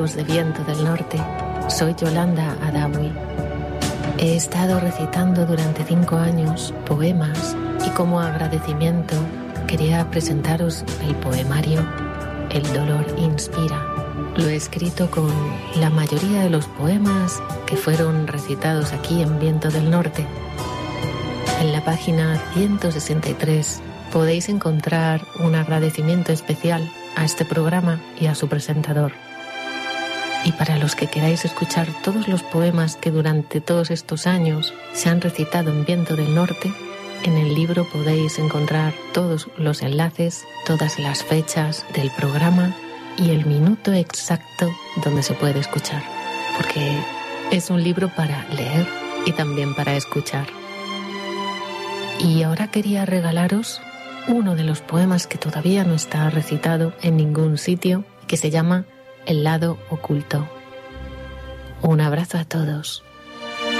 amigos de Viento del Norte. Soy Yolanda Adawi. He estado recitando durante 5 años poemas y como agradecimiento quería presentaros el poemario El dolor inspira. Lo he escrito con la mayoría de los poemas que fueron recitados aquí en Viento del Norte. En la página 163 podéis encontrar un agradecimiento especial a este programa y a su presentador. Y para los que queráis escuchar todos los poemas que durante todos estos años se han recitado en Viento del Norte, en el libro podéis encontrar todos los enlaces, todas las fechas del programa y el minuto exacto donde se puede escuchar, porque es un libro para leer y también para escuchar. Y ahora quería regalaros uno de los poemas que todavía no está recitado en ningún sitio, que se llama El lado oculto. Un abrazo a todos.